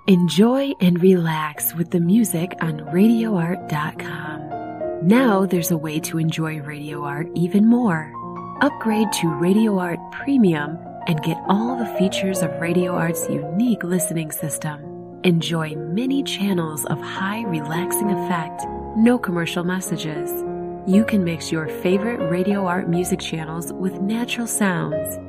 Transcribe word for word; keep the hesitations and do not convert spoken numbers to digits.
Enjoy and relax with the music on radio art dot com. Now there's a way to enjoy Radio Art even more. Upgrade to Radio Art Premium and get all the features of Radio Art's unique listening system. Enjoy many channels of high relaxing effect, no commercial messages. You can mix your favorite Radio Art music channels with natural sounds